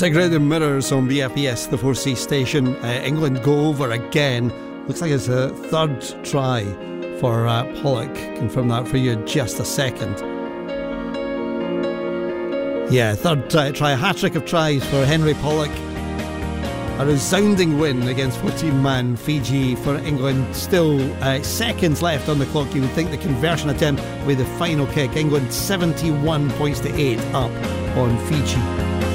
Cigarette and Mirrors on BFBS, the 4C station. England go over again. Looks like it's a third try for Pollock. Confirm that for you in just a second. Yeah, third try, a hat-trick of tries for Henry Pollock. A resounding win against 14-man Fiji for England. Still seconds left on the clock. You would think the conversion attempt will be the final kick. England 71 points to 8 up on Fiji.